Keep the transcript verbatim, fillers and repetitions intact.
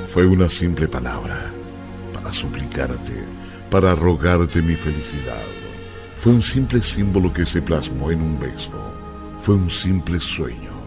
Fue una simple palabra, para suplicarte, para rogarte mi felicidad. Fue un simple símbolo que se plasmó en un beso. Fue un simple sueño.